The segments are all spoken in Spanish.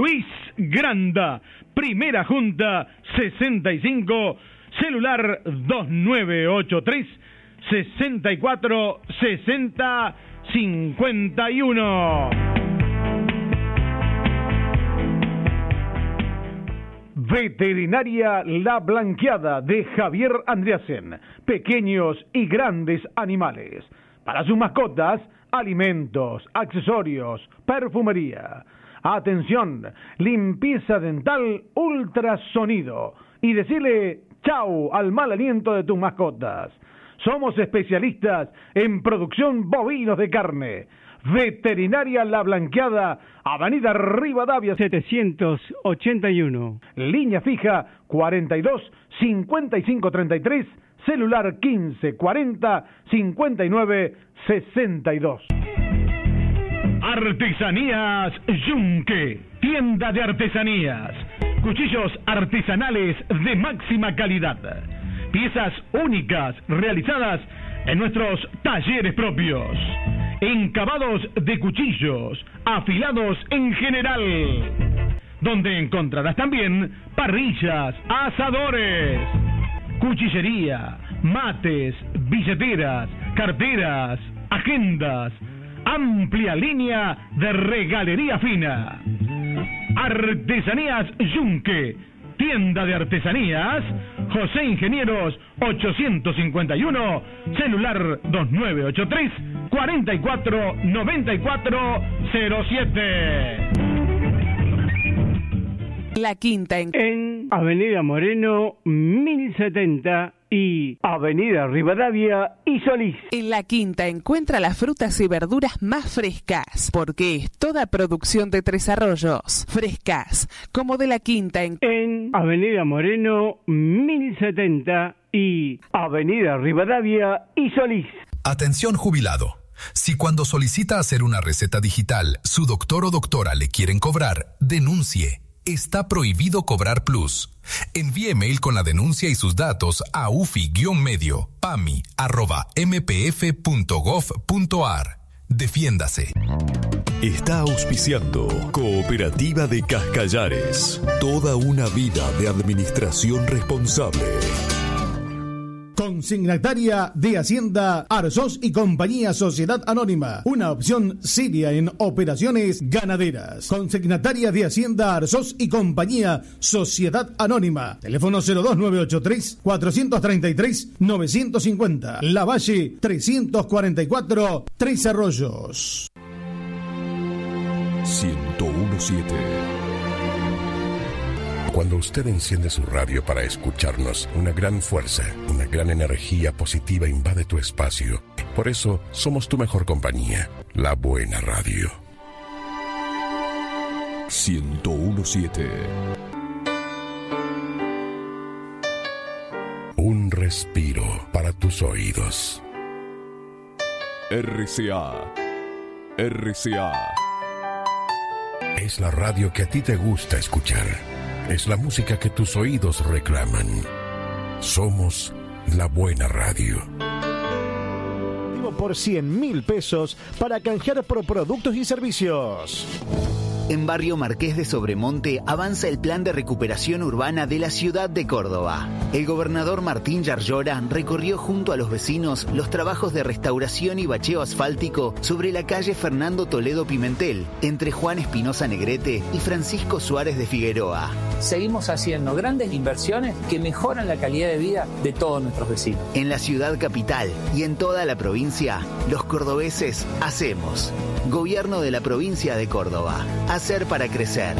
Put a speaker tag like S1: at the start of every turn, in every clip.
S1: Luis Granda, Primera Junta 65, celular 2983 64 60 51. Veterinaria La Blanqueada de Javier Andreasen. Pequeños y grandes animales. Para sus mascotas, alimentos, accesorios, perfumería. Atención, limpieza dental, ultrasonido. Y decirle chau al mal aliento de tus mascotas. Somos especialistas en producción bovinos de carne. Veterinaria La Blanqueada, Avenida Rivadavia 781. Línea fija 42 55 33, celular 15 40 59 62. Artesanías Yunque, tienda de artesanías. Cuchillos artesanales de máxima calidad. Piezas únicas realizadas en nuestros talleres propios. Encabados de cuchillos, afilados en general. Donde encontrarás también parrillas, asadores, cuchillería, mates, billeteras, carteras, agendas. Amplia línea de regalería fina. Artesanías Yunque, tienda de artesanías, José Ingenieros 851, celular 2983 44 94 07.
S2: La Quinta en Avenida Moreno 1070 y Avenida Rivadavia y Solís. En La Quinta encuentra las frutas y verduras más frescas, porque es toda producción de Tres Arroyos. Frescas, como de La Quinta en Avenida Moreno 1070 y Avenida Rivadavia y Solís.
S3: Atención jubilado. Si cuando solicita hacer una receta digital, su doctor o doctora le quieren cobrar, denuncie. Está prohibido cobrar plus. Envíe mail con la denuncia y sus datos a ufi-medio@mpf.gov.ar. Defiéndase.
S4: Está auspiciando Cooperativa de Cascallares. Toda una vida de administración responsable.
S5: Consignataria de Hacienda Arzós y Compañía Sociedad Anónima, una opción seria en operaciones ganaderas. Consignataria de Hacienda Arzós y Compañía Sociedad Anónima, teléfono 02983 433 950, La Valle 344, Tres Arroyos.
S4: 1017.
S6: Cuando usted enciende su radio para escucharnos, una gran fuerza, una gran energía positiva invade tu espacio. Por eso, somos tu mejor compañía, la buena radio.
S4: 1017.
S6: Un respiro para tus oídos.
S4: RCA.
S6: Es la radio que a ti te gusta escuchar. Es la música que tus oídos reclaman. Somos la buena radio.
S7: Por 100.000 pesos para canjear por productos y servicios.
S8: En Barrio Marqués de Sobremonte avanza el plan de recuperación urbana de la ciudad de Córdoba. El gobernador Martín Yarlora recorrió junto a los vecinos los trabajos de restauración y bacheo asfáltico sobre la calle Fernando Toledo Pimentel, entre Juan Espinosa Negrete y Francisco Suárez de Figueroa.
S9: Seguimos haciendo grandes inversiones que mejoran la calidad de vida de todos nuestros vecinos.
S8: En la ciudad capital y en toda la provincia, los cordobeses hacemos. Gobierno de la provincia de Córdoba. Hacer para crecer.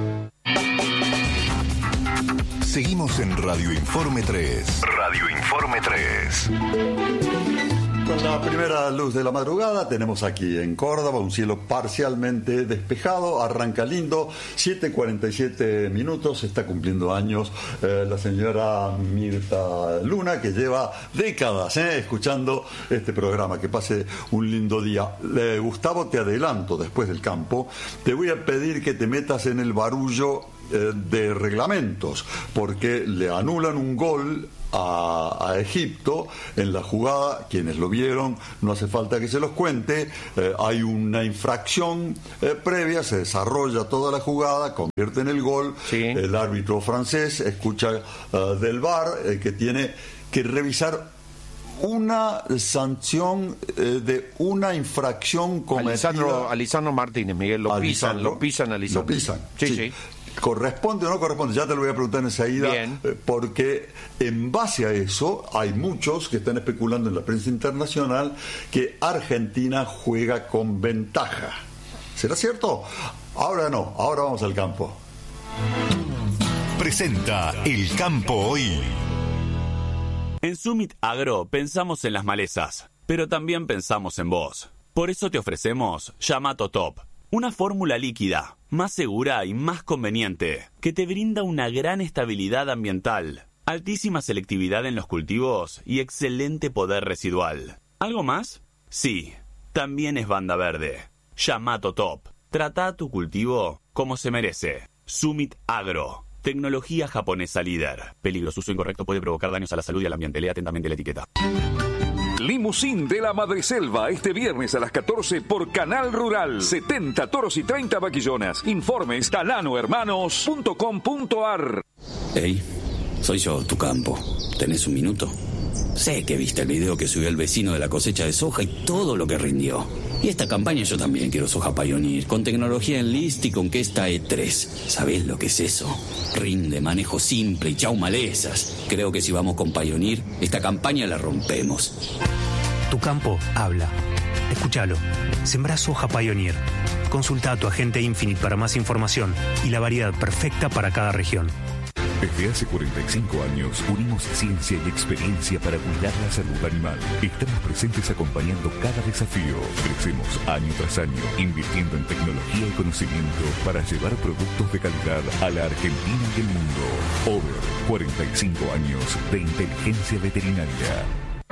S4: Seguimos en Radio Informe 3.
S10: Radio Informe 3.
S11: Con la primera luz de la madrugada tenemos aquí en Córdoba un cielo parcialmente despejado, arranca lindo, 7:47 minutos, está cumpliendo años la señora Mirta Luna, que lleva décadas escuchando este programa. Que pase un lindo día. Gustavo, te adelanto, después del campo, te voy a pedir que te metas en el barullo de reglamentos, porque le anulan un gol a Egipto en la jugada. Quienes lo vieron, no hace falta que se los cuente, hay una infracción previa, se desarrolla toda la jugada, convierte en el gol, el árbitro francés escucha del VAR que tiene que revisar una sanción de una infracción cometida.
S12: Alisandro Martínez, Miguel, lo pisan a Lisandro.
S11: Lo pisan,
S12: sí.
S11: ¿Corresponde o no corresponde? Ya te lo voy a preguntar enseguida, porque en base a eso hay muchos que están especulando en la prensa internacional que Argentina juega con ventaja. ¿Será cierto? Ahora no, ahora vamos al campo.
S4: Presenta El Campo Hoy.
S13: En Summit Agro pensamos en las malezas, pero también pensamos en vos. Por eso te ofrecemos Yamato Top, una fórmula líquida, más segura y más conveniente, que te brinda una gran estabilidad ambiental, altísima selectividad en los cultivos y excelente poder residual. ¿Algo más? Sí, también es banda verde. Yamato Top. Trata tu cultivo como se merece. Summit Agro. Tecnología japonesa líder. Peligro, su uso incorrecto puede provocar daños a la salud y al ambiente. Lea atentamente la etiqueta.
S14: Limusín de la Madreselva, este viernes a las 14 por Canal Rural. 70 toros y 30 vaquillonas. Informes talanohermanos.com.ar.
S15: Hey, soy yo, tu campo. ¿Tenés un minuto? Sé que viste el video que subió el vecino de la cosecha de soja y todo lo que rindió. Y esta campaña yo también quiero soja Pioneer, con tecnología Enlist y con Questa E3. ¿Sabés lo que es eso? Rinde, manejo simple y chau malezas. Creo que si vamos con Pioneer, esta campaña la rompemos.
S16: Tu campo habla. Escúchalo. Sembrá soja Pioneer. Consulta a tu agente Infinite para más información y la variedad perfecta para cada región.
S17: Desde hace 45 años unimos ciencia y experiencia para cuidar la salud animal. Estamos presentes acompañando cada desafío. Crecemos año tras año, invirtiendo en tecnología y conocimiento para llevar productos de calidad a la Argentina y el mundo. Over 45 años de inteligencia veterinaria.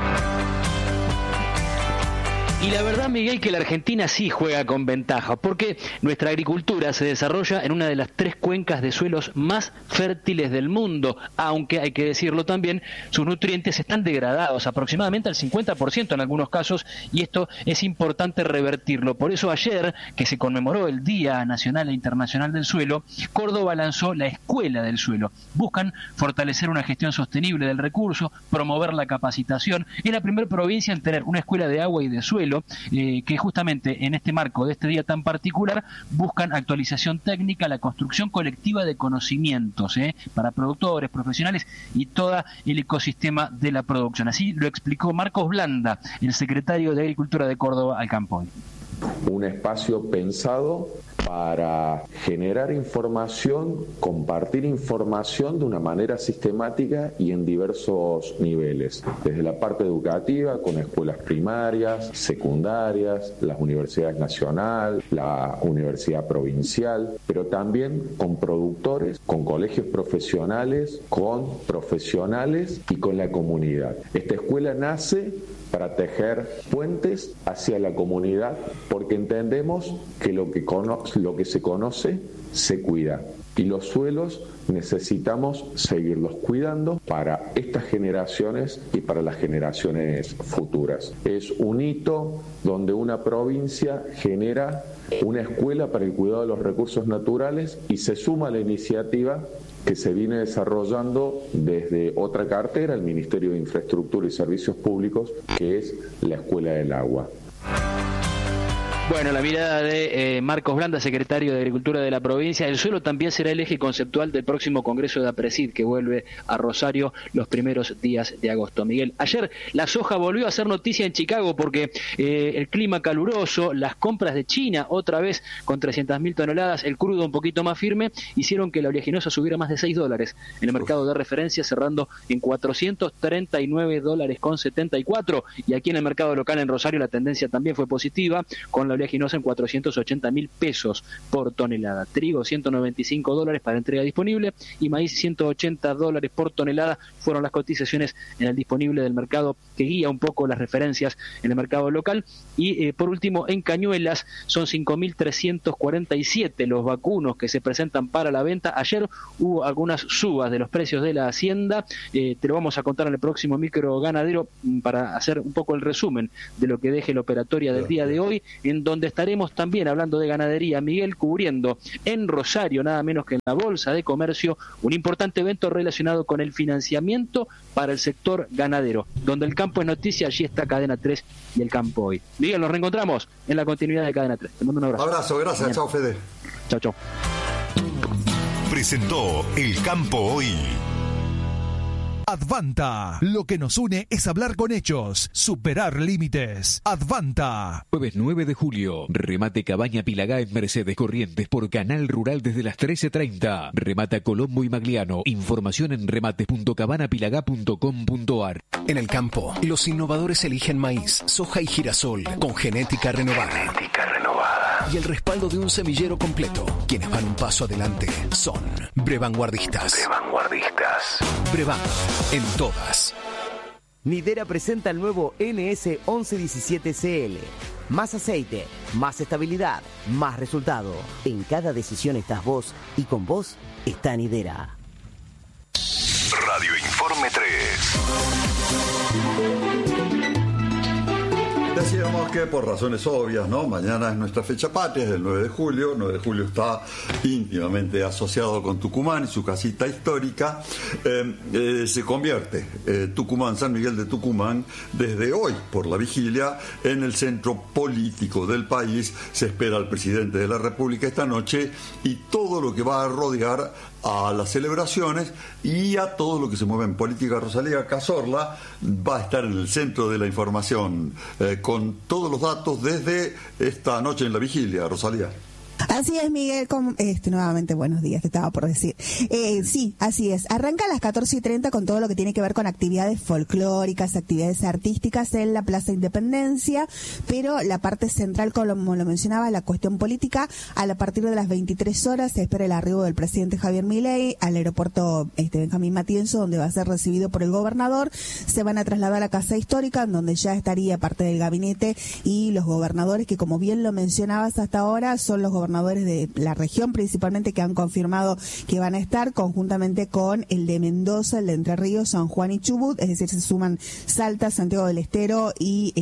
S18: Y la verdad, Miguel, que la Argentina sí juega con ventaja, porque nuestra agricultura se desarrolla en una de las 3 cuencas de suelos más fértiles del mundo, aunque hay que decirlo también, sus nutrientes están degradados aproximadamente al 50% en algunos casos, y esto es importante revertirlo. Por eso ayer, que se conmemoró el Día Nacional e Internacional del Suelo, Córdoba lanzó la Escuela del Suelo. Buscan fortalecer una gestión sostenible del recurso, promover la capacitación. Es la primera provincia en tener una escuela de agua y de suelo, que justamente en este marco de este día tan particular buscan actualización técnica, la construcción colectiva de conocimientos para productores, profesionales y todo el ecosistema de la producción. Así lo explicó Marcos Blanda, el secretario de Agricultura de Córdoba, al campo.
S19: Un espacio pensado para generar información, compartir información de una manera sistemática y en diversos niveles, desde la parte educativa con escuelas primarias, secundarias, las universidades nacionales, la universidad provincial, pero también con productores, con colegios profesionales, con profesionales y con la comunidad. Esta escuela nace para tejer puentes hacia la comunidad, porque entendemos que lo que se conoce se cuida, y los suelos necesitamos seguirlos cuidando para estas generaciones y para las generaciones futuras. Es un hito donde una provincia genera una escuela para el cuidado de los recursos naturales y se suma a la iniciativa que se viene desarrollando desde otra cartera, el Ministerio de Infraestructura y Servicios Públicos, que es la Escuela del Agua.
S18: Bueno, la mirada de Marcos Blanda, secretario de Agricultura de la provincia. El suelo también será el eje conceptual del próximo Congreso de APRESID, que vuelve a Rosario los primeros días de agosto. Miguel, ayer la soja volvió a ser noticia en Chicago porque el clima caluroso, las compras de China, otra vez con 300.000 toneladas, el crudo un poquito más firme, hicieron que la oleaginosa subiera más de $6 en el mercado de referencia, cerrando en $439.74. Y aquí en el mercado local en Rosario la tendencia también fue positiva, con la oleaginosa en $480.000 por tonelada. Trigo, $195 para entrega disponible, y maíz, $180 por tonelada. Fueron las cotizaciones en el disponible del mercado, que guía un poco las referencias en el mercado local. Y por último, en Cañuelas son 5.347 los vacunos que se presentan para la venta. Ayer hubo algunas subas de los precios de la hacienda, te lo vamos a contar en el próximo micro ganadero para hacer un poco el resumen de lo que deje la operatoria del día de hoy, en donde estaremos también hablando de ganadería, Miguel, cubriendo en Rosario, nada menos que en la Bolsa de Comercio, un importante evento relacionado con el financiamiento para el sector ganadero. Donde el campo es noticia, allí está Cadena 3 y el campo hoy. Miguel, nos reencontramos en la continuidad de Cadena 3. Te mando un abrazo.
S11: Abrazo, gracias. Mañana. Chao, Fede.
S18: Chao, chao.
S4: Presentó El Campo Hoy.
S20: Advanta. Lo que nos une es hablar con hechos, superar límites. Advanta.
S17: Jueves 9 de julio, remate Cabaña Pilagá en Mercedes Corrientes por Canal Rural desde las 13:30. Remata Colombo y Magliano. Información en remates.cabanapilagá.com.ar.
S21: En el campo, los innovadores eligen maíz, soja y girasol con genética renovada. Y el respaldo de un semillero completo. Quienes van un paso adelante son Brevanguardistas. Brevan, en todas.
S22: Nidera presenta el nuevo NS1117CL. Más aceite, más estabilidad, más resultado. En cada decisión estás vos y con vos está Nidera.
S4: Radio Informe 3.
S11: Decíamos que por razones obvias, ¿no? Mañana es nuestra fecha patria, es el 9 de julio. 9 de julio está íntimamente asociado con Tucumán y su casita histórica. Se convierte Tucumán, San Miguel de Tucumán, desde hoy, por la vigilia, en el centro político del país. Se espera al presidente de la República esta noche y todo lo que va a rodear a las celebraciones y a todo lo que se mueve en política. Rosalía Cazorla va a estar en el centro de la información con todos los datos desde esta noche en la vigilia. Rosalía.
S23: Así es, Miguel, nuevamente buenos días, te estaba por decir. Sí, así es. Arranca a las 14:30 con todo lo que tiene que ver con actividades folclóricas, actividades artísticas en la Plaza Independencia, pero la parte central, como lo mencionaba, la cuestión política, a partir de las 23 horas se espera el arribo del presidente Javier Milei al aeropuerto Benjamín Matienzo, donde va a ser recibido por el gobernador. Se van a trasladar a la Casa Histórica, en donde ya estaría parte del gabinete y los gobernadores, que como bien lo mencionabas hasta ahora, son los gobernadores de la región principalmente que han confirmado que van a estar, conjuntamente con el de Mendoza, el de Entre Ríos, San Juan y Chubut, es decir, se suman Salta, Santiago del Estero y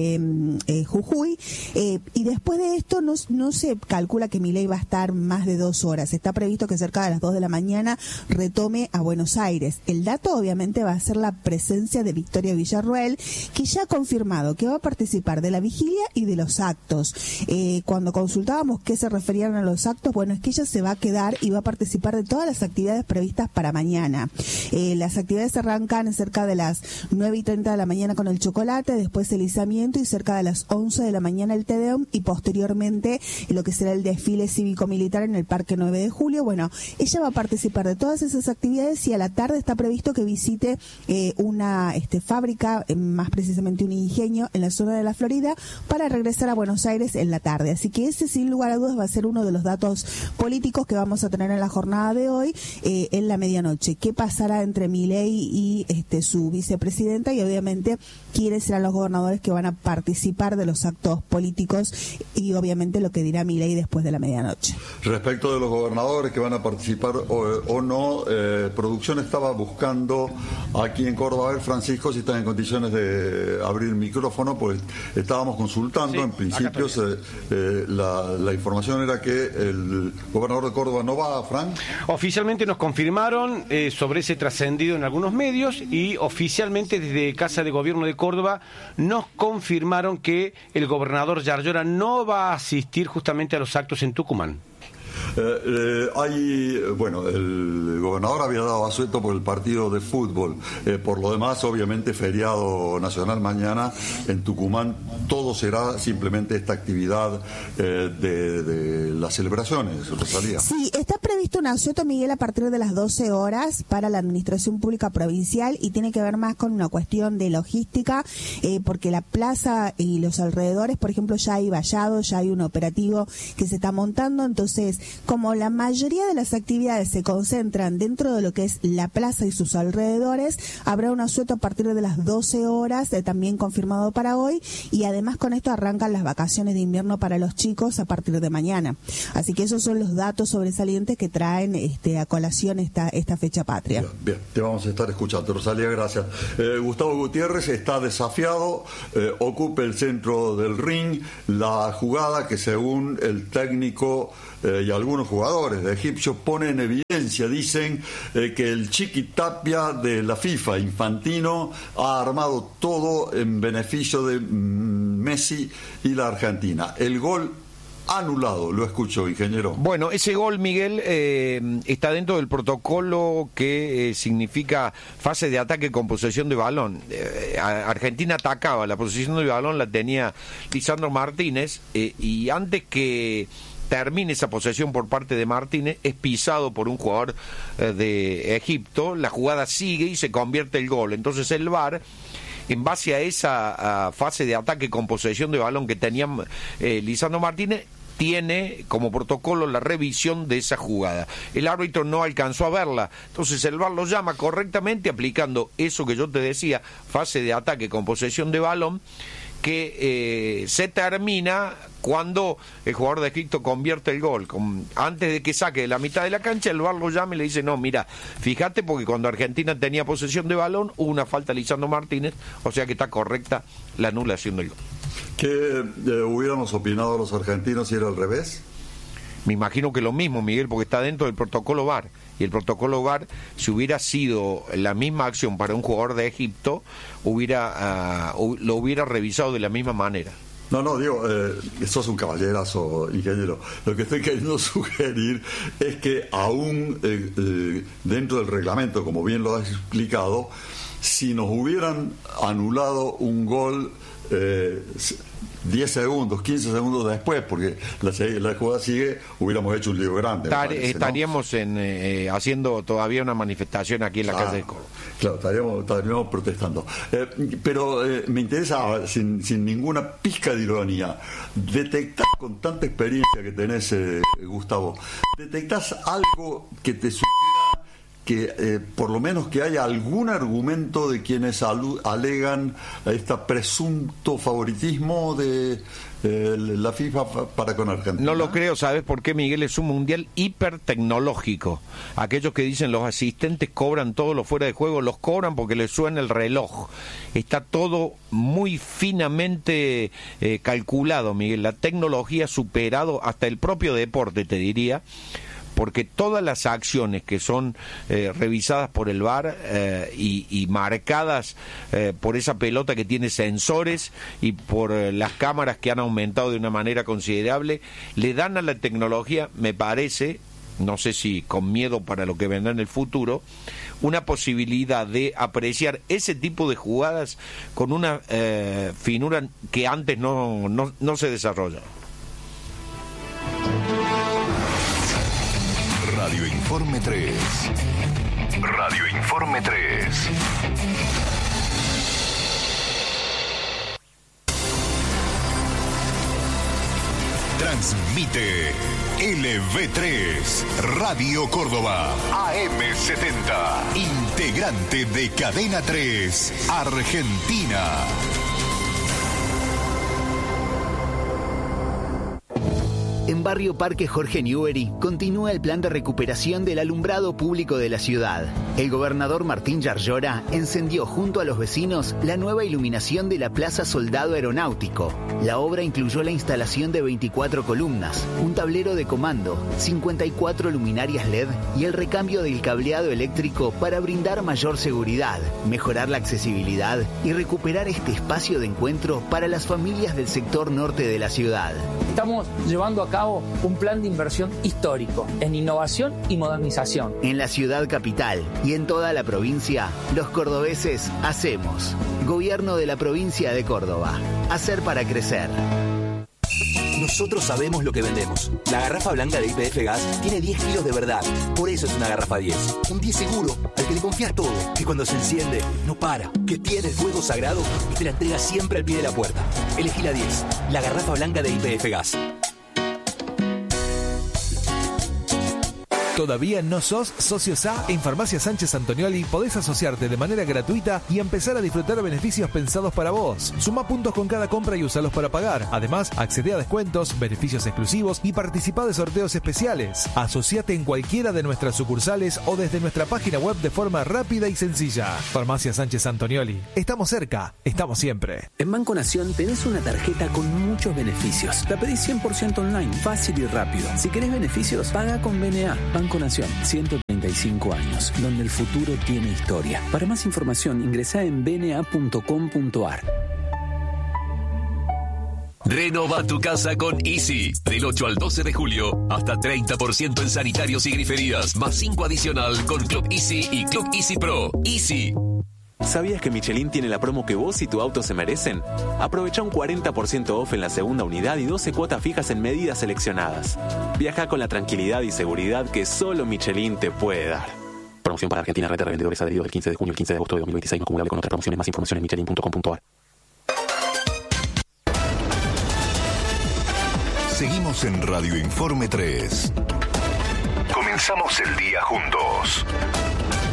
S23: Jujuy, y después de esto no se calcula que Milei va a estar más de 2 horas. Está previsto que cerca de las 2 de la mañana retome a Buenos Aires. El dato obviamente va a ser la presencia de Victoria Villarruel, que ya ha confirmado que va a participar de la vigilia y de los actos. Cuando consultábamos qué se referían a los actos, bueno, es que ella se va a quedar y va a participar de todas las actividades previstas para mañana. Las actividades arrancan cerca de las 9:30 de la mañana con el chocolate, después el izamiento y cerca de las 11 de la mañana el Te Deum y posteriormente lo que será el desfile cívico-militar en el Parque 9 de Julio. Bueno, ella va a participar de todas esas actividades y a la tarde está previsto que visite una fábrica, más precisamente un ingenio en la zona de la Florida, para regresar a Buenos Aires en la tarde. Así que ese, sin lugar a dudas, va a ser uno de los datos políticos que vamos a tener en la jornada de hoy, en la medianoche. ¿Qué pasará entre Milei y su vicepresidenta? Y obviamente quiénes serán los gobernadores que van a participar de los actos políticos y obviamente lo que dirá Milei después de la medianoche.
S11: Respecto de los gobernadores que van a participar o no, producción estaba buscando aquí en Córdoba, a ver, Francisco, si están en condiciones de abrir el micrófono, pues estábamos consultando, sí, en principio la información era que el gobernador de Córdoba no va, Fran.
S24: Oficialmente nos confirmaron sobre ese trascendido en algunos medios y oficialmente desde Casa de Gobierno de Córdoba nos confirmaron que el gobernador Yarlora no va a asistir justamente a los actos en Tucumán.
S11: El gobernador había dado asueto por el partido de fútbol. Por lo demás, obviamente, feriado nacional mañana en Tucumán. Todo será simplemente esta actividad de las celebraciones, Rosalía.
S23: Sí, está previsto un asueto, Miguel, a partir de las 12 horas para la Administración Pública Provincial y tiene que ver más con una cuestión de logística, porque la plaza y los alrededores, por ejemplo, ya hay vallado, ya hay un operativo que se está montando. Entonces, como la mayoría de las actividades se concentran dentro de lo que es la plaza y sus alrededores, habrá un asueto a partir de las 12 horas, también confirmado para hoy, y además con esto arrancan las vacaciones de invierno para los chicos a partir de mañana. Así que esos son los datos sobresalientes que traen a colación esta fecha patria.
S11: Bien, te vamos a estar escuchando, Rosalía, gracias. Gustavo Gutiérrez está desafiado, ocupa el centro del ring, la jugada que según el técnico y algunos jugadores de Egipcio pone en evidencia, dicen que el Chiqui Tapia de la FIFA, Infantino, ha armado todo en beneficio de Messi y la Argentina. El gol anulado, lo escucho, ingeniero.
S12: Bueno, ese gol, Miguel, está dentro del protocolo que significa fase de ataque con posesión de balón. Argentina atacaba, la posesión de balón la tenía Lisandro Martínez, y antes que termine esa posesión por parte de Martínez, es pisado por un jugador de Egipto, la jugada sigue y se convierte el gol. Entonces el VAR, en base a esa fase de ataque con posesión de balón que tenía Lisandro Martínez, tiene como protocolo la revisión de esa jugada. El árbitro no alcanzó a verla, entonces el VAR lo llama correctamente aplicando eso que yo te decía, fase de ataque con posesión de balón, que se termina cuando el jugador de Egipto convierte el gol. Antes de que saque de la mitad de la cancha, el VAR lo llama y le dice, no, mira, fíjate, porque cuando Argentina tenía posesión de balón, hubo una falta a Lisandro Martínez, o sea que está correcta la anulación del gol.
S11: ¿Qué hubiéramos opinado los argentinos si era al revés?
S12: Me imagino que lo mismo, Miguel, porque está dentro del protocolo VAR. Y el protocolo VAR, si hubiera sido la misma acción para un jugador de Egipto, lo hubiera revisado de la misma manera.
S11: No, digo, sos un caballerazo, ingeniero. Lo que estoy queriendo sugerir es que aún dentro del reglamento, como bien lo has explicado, si nos hubieran anulado un gol 10 segundos, 15 segundos después, porque la jugada sigue, hubiéramos hecho un lío grande.
S12: Estaríamos haciendo todavía una manifestación aquí en la calle de Córdoba.
S11: Claro, estaríamos protestando. Pero me interesa, sin ninguna pizca de ironía, detectar con tanta experiencia que tenés, Gustavo, ¿detectás algo que te sugiera que por lo menos que haya algún argumento de quienes alegan este presunto favoritismo de la FIFA para con Argentina?
S12: No lo creo, ¿sabes por qué, Miguel? Es un mundial hipertecnológico. Aquellos que dicen los asistentes cobran todo lo fuera de juego, los cobran porque les suena el reloj. Está todo muy finamente calculado, Miguel. La tecnología ha superado hasta el propio deporte, te diría, porque todas las acciones que son revisadas por el VAR y marcadas por esa pelota que tiene sensores y por las cámaras que han aumentado de una manera considerable, le dan a la tecnología, me parece, no sé si con miedo para lo que vendrá en el futuro, una posibilidad de apreciar ese tipo de jugadas con una finura que antes no se desarrolla.
S4: Radio Informe 3. Radio Informe 3. Transmite LV3 Radio Córdoba AM70, integrante de Cadena 3 Argentina.
S8: En Barrio Parque Jorge Newbery continúa el plan de recuperación del alumbrado público de la ciudad. El gobernador Martín Yarlora encendió junto a los vecinos la nueva iluminación de la Plaza Soldado Aeronáutico. La obra incluyó la instalación de 24 columnas, un tablero de comando, 54 luminarias LED y el recambio del cableado eléctrico para brindar mayor seguridad, mejorar la accesibilidad y recuperar este espacio de encuentro para las familias del sector norte de la ciudad.
S9: Estamos llevando a cabo un plan de inversión histórico en innovación y modernización.
S8: En la ciudad capital y en toda la provincia, los cordobeses hacemos. Gobierno de la provincia de Córdoba. Hacer para crecer.
S1: nosotros sabemos lo que vendemos. La garrafa blanca de YPF Gas tiene 10 kilos de verdad. Por eso es una garrafa 10. Un 10 seguro, al que le confías todo. Que cuando se enciende, no para. Que tiene el fuego sagrado y te la entrega siempre al pie de la puerta. Elegí la 10. La garrafa blanca de YPF Gas.
S20: ¿Todavía no sos socio SA? En Farmacia Sánchez Antonioli podés asociarte de manera gratuita y empezar a disfrutar beneficios pensados para vos. Suma puntos con cada compra y usalos para pagar. Además, accede a descuentos, beneficios exclusivos y participa de sorteos especiales. Asociate en cualquiera de nuestras sucursales o desde nuestra página web de forma rápida y sencilla. Farmacia Sánchez Antonioli. Estamos cerca, estamos siempre.
S2: En Banco Nación tenés una tarjeta con muchos beneficios. La pedís 100% online, fácil y rápido. Si querés beneficios, paga con BNA. Banco Nación, 135 años, donde el futuro tiene historia. Para más información, ingresá en bna.com.ar.
S3: Renova tu casa con Easy. Del 8 al 12 de julio, hasta 30% en sanitarios y griferías, más 5 adicional con Club Easy y Club Easy Pro. Easy.
S5: ¿Sabías que Michelin tiene la promo que vos y tu auto se merecen? Aprovecha un 40% off en la segunda unidad y 12 cuotas fijas en medidas seleccionadas. Viaja con la tranquilidad y seguridad que solo Michelin te puede dar. Promoción para Argentina, red de revendedores adheridos del 15 de junio al 15 de agosto de 2026, no acumulable con otras promociones. Más información en michelin.com.ar.
S4: Seguimos en Radio Informe 3.
S10: Comenzamos el día juntos.